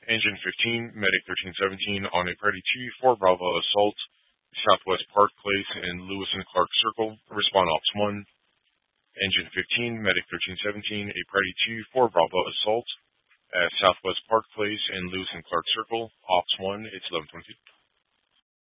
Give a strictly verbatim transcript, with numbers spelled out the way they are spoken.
Engine fifteen, Medic thirteen seventeen on a Priority two four Bravo assault, Southwest Park Place and Lewis and Clark Circle. Respond Ops one. Engine fifteen, Medic thirteen seventeen, a Priority two four Bravo assault at Southwest Park Place and Lewis and Clark Circle. Ops one, it's eleven twenty-two.